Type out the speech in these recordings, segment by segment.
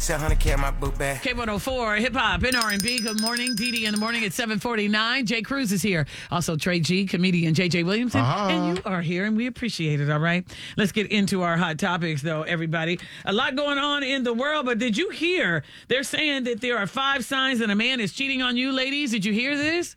Said 100K in my book bag. K104, hip hop and R&B. Good morning, Dee in the morning at 7:49. Jay Cruz is here. Also, Trey G, comedian JJ Williamson. And you are here, and we appreciate it, all right? Let's get into our hot topics, though, everybody. A lot going on in the world, but did you hear they're saying that there are 5 signs that a man is cheating on you, ladies? Did you hear this?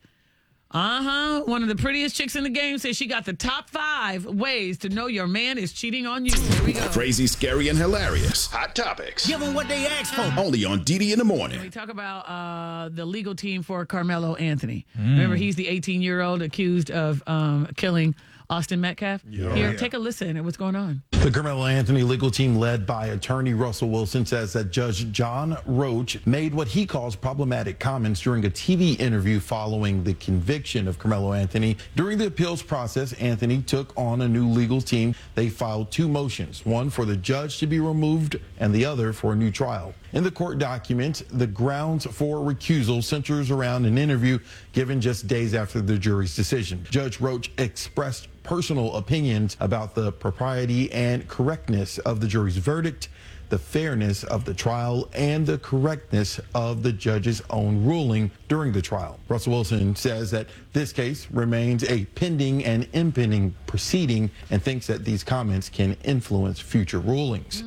One of the prettiest chicks in the game says she got the top 5 ways to know your man is cheating on you. Here we go. Crazy, scary, and hilarious. Hot topics. Give them what they asked for. Only on Didi in the morning. We talk about the legal team for Carmelo Anthony. Remember, he's the 18-year-old accused of killing Austin Metcalf. Here, take a listen at what's going on. The Carmelo Anthony legal team, led by attorney Russell Wilson, says that Judge John Roach made what he calls problematic comments during a TV interview following the conviction of Carmelo Anthony. During the appeals process, Anthony took on a new legal team. They filed 2 motions, one for the judge to be removed and the other for a new trial. In the court documents, the grounds for recusal centers around an interview given just days after the jury's decision. Judge Roach expressed personal opinions about the propriety and correctness of the jury's verdict, the fairness of the trial, and the correctness of the judge's own ruling during the trial. Russell Wilson says that this case remains a pending and impending proceeding and thinks that these comments can influence future rulings.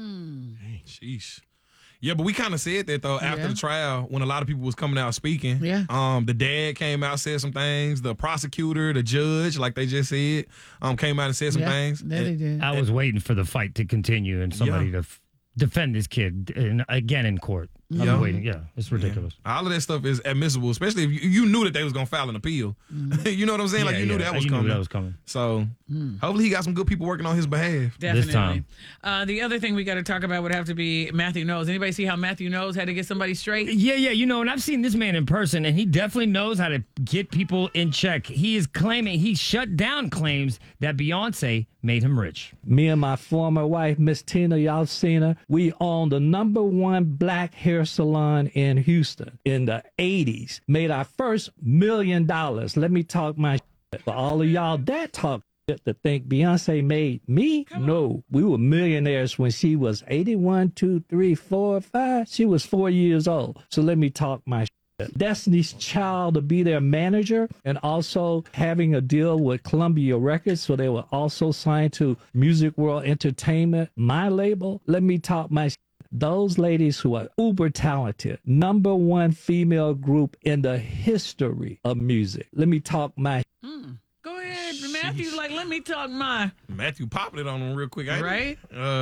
Sheesh. Yeah, but we kind of said that, though, after the trial, when a lot of people was coming out speaking. Yeah. The dad came out, said some things. The prosecutor, the judge, like they just said, came out and said some things. Yeah, they did. I was waiting for the fight to continue and somebody to defend this kid again in court. I'm waiting. Yeah, it's ridiculous. Yeah. All of that stuff is admissible, especially if you knew that they was going to file an appeal. You know what I'm saying? Like, you knew that was coming. So, hopefully he got some good people working on his behalf. Definitely. This time. The other thing we got to talk about would have to be Matthew Knowles. Anybody see how Matthew Knowles had to get somebody straight? Yeah, and I've seen this man in person, and he definitely knows how to get people in check. He is claiming, he shut down claims that Beyonce made him rich. Me and my former wife, Miss Tina, y'all seen her. We owned the #1 black hair salon in Houston in the 80s. Made our first $1 million. Let me talk my shit. For all of y'all that talk shit to think Beyonce made me, no. We were millionaires when she was 81, 2, 3, 4, 5. She was 4 years old. So let me talk my shit. Destiny's Child to be their manager, and also having a deal with Columbia Records, so they were also signed to Music World Entertainment, my label. Let me talk my shit. Those ladies who are uber talented, #1 female group in the history of music. Let me talk my shit. Go ahead, Matthew. Let me talk my. Matthew popped it on him real quick, ain't right?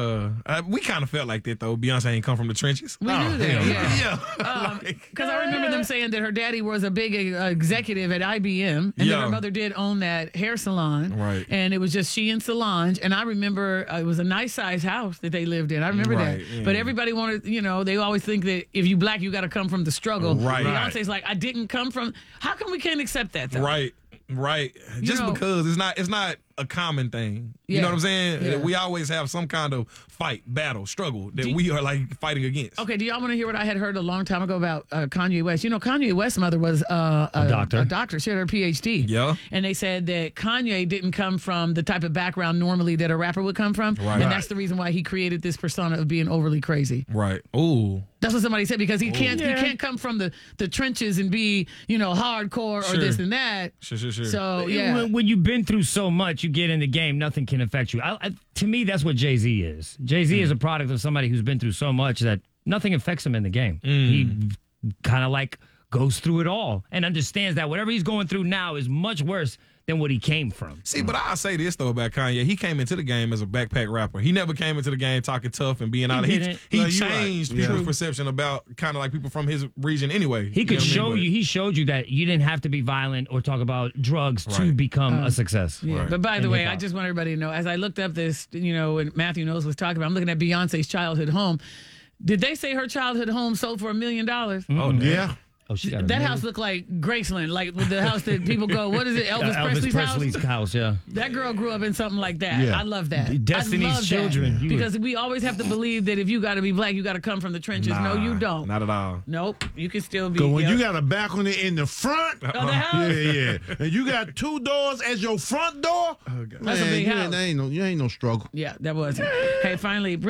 We kind of felt like that, though. Beyonce ain't come from the trenches. We knew that, yeah. Because I remember them saying that her daddy was a big executive at IBM, and that her mother did own that hair salon. Right. And it was just she and Solange. And I remember it was a nice-sized house that they lived in. I remember that. Yeah. But everybody wanted, they always think that if you black, you got to come from the struggle. Right. Beyonce's like, I didn't come from. How come we can't accept that, though? Right. Just because it's not a common thing. You know what I'm saying? Yeah. We always have some kind of fight, battle, struggle that we are fighting against. Okay, do y'all want to hear what I had heard a long time ago about Kanye West? Kanye West's mother was a doctor. She had her PhD. Yeah. And they said that Kanye didn't come from the type of background normally that a rapper would come from. Right. And that's the reason why he created this persona of being overly crazy. Right. Ooh. That's what somebody said, because he can't come from the trenches and be, hardcore or this and that. Sure. So, When you've been through so much, you get in the game, nothing can affect you. To me, that's what Jay-Z is. Jay-Z is a product of somebody who's been through so much that nothing affects him in the game. He kind of goes through it all and understands that whatever he's going through now is much worse than what he came from. See, but I'll say this, though, about Kanye. He came into the game as a backpack rapper. He never came into the game talking tough and being out. He changed people's perception about kind of like people from his region anyway. He could show you. He showed you that you didn't have to be violent or talk about drugs to become a success. Yeah. But by the way, I just want everybody to know, as I looked up this, when Matthew Knowles was talking about, I'm looking at Beyonce's childhood home. Did they say her childhood home sold for $1 million? Oh, yeah. Oh, that house looked like Graceland, like the house that people go, what is it, Elvis Presley's house? Yeah. That girl grew up in something like that. Yeah. I love that. Destiny's Children. Because we always have to believe that if you got to be black, you got to come from the trenches. No, you don't. Not at all. Nope. You can still be. So when you got a balcony in the front of the house? Yeah. And you got 2 doors as your front door? That's a big house. You ain't no struggle. Yeah, that was it. Hey, finally,